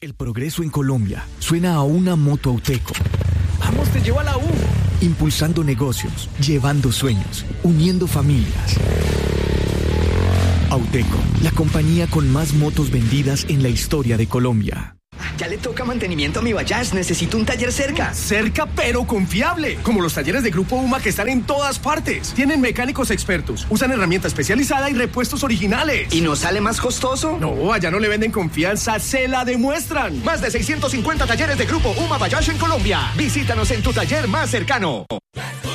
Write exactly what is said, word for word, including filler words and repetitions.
El progreso en Colombia suena a una moto Auteco. ¡Vamos, te llevo a la U! Impulsando negocios, llevando sueños, uniendo familias. Auteco, la compañía con más motos vendidas en la historia de Colombia. Ya le toca mantenimiento a mi Bajaj, necesito un taller cerca. Cerca pero confiable, como los talleres de Grupo UMA que están en todas partes. Tienen mecánicos expertos, usan herramienta especializada y repuestos originales. ¿Y no sale más costoso? No, allá no le venden confianza, se la demuestran. Más de seiscientos cincuenta talleres de Grupo UMA Bajaj en Colombia. Visítanos en tu taller más cercano.